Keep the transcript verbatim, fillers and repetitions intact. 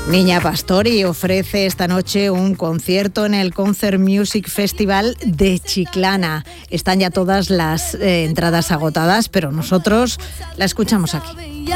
Niña Pastori ofrece esta noche un concierto en el Concert Music Festival de Chiclana. Están ya todas las eh, entradas agotadas, pero nosotros la escuchamos aquí.